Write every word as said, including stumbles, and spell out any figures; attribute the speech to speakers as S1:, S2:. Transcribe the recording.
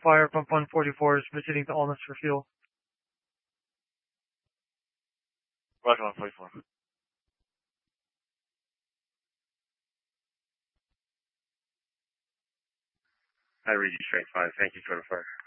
S1: Fire, Pump one forty-four is visiting to Almas for fuel.
S2: Roger, one forty-four. I read you straight five. Thank you for the fire.